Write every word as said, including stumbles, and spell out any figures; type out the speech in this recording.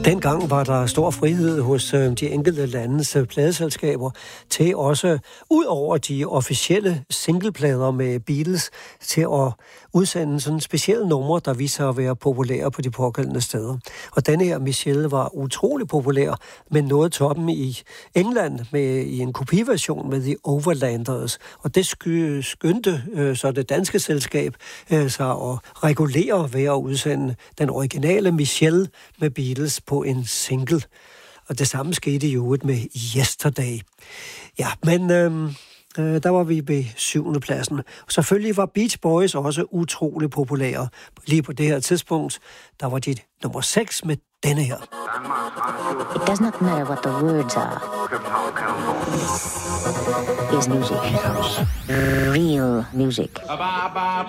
Dengang var der stor frihed hos øh, de enkelte landes øh, pladeselskaber til også, ud over de officielle singleplader med Beatles, til at udsende sådan specielle numre, der viser at være populære på de pågældende steder. Og denne her Michelle var utrolig populær, men nåede toppen i England med i en kopiversion med The Overlanders. Og det sky, skyndte øh, så det danske selskab øh, sig at regulere ved at udsende den originale Michelle med Beatles på en single. Og det samme skete jo med Yesterday. Ja, men øhm, øh, der var vi ved syvende pladsen. Og selvfølgelig var Beach Boys også utrolig populære. Lige på det her tidspunkt, der var de nummer seks med denne her. It does not matter what the words are. Is music. Real music.